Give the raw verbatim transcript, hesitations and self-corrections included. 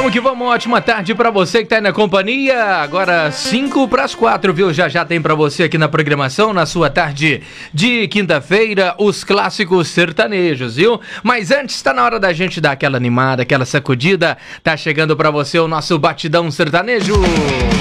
Vamos que vamos, ótima tarde pra você que tá aí na companhia. Agora cinco para as quatro, viu? Já já tem pra você aqui na programação, na sua tarde de quinta-feira, os clássicos sertanejos, viu? Mas antes, tá na hora da gente dar aquela animada, aquela sacudida. Tá chegando pra você o nosso Batidão Sertanejo.